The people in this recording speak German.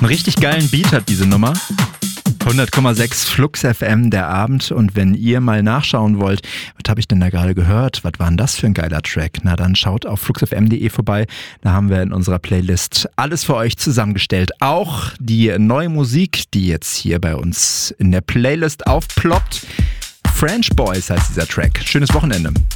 Einen richtig geilen Beat hat diese Nummer. 100,6 Flux FM, der Abend. Und wenn ihr mal nachschauen wollt, was habe ich denn da gerade gehört? Was war denn das für ein geiler Track? Na dann schaut auf fluxfm.de vorbei. Da haben wir in unserer Playlist alles für euch zusammengestellt. Auch die neue Musik, die jetzt hier bei uns in der Playlist aufploppt. French Boys heißt dieser Track. Schönes Wochenende.